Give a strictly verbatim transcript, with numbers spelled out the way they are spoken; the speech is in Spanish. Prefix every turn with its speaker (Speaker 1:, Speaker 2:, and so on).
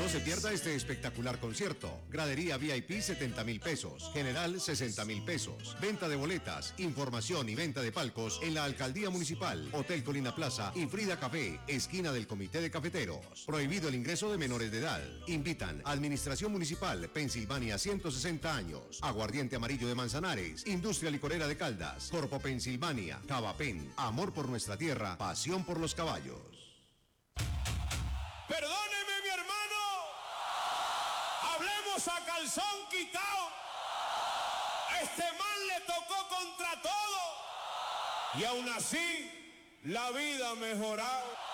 Speaker 1: No se pierda este espectacular concierto. Gradería V I P setenta mil pesos, general sesenta mil pesos. Venta de boletas, información y venta de palcos en la Alcaldía Municipal, Hotel Colina Plaza y Frida Café, esquina del Comité de Cafeteros. Prohibido el ingreso de menores de edad. Invitan Administración Municipal, Pensilvania, ciento sesenta años. Aguardiente Amarillo de Manzanares, Industria Licorera de Caldas, Corpo Pensilvania, Cavapen, amor por nuestra tierra, pasión por los caballos.
Speaker 2: Perdóneme, mi hermano. Hablemos a calzón quitado. A este man le tocó contra todo. Y aún así, la vida ha mejorado.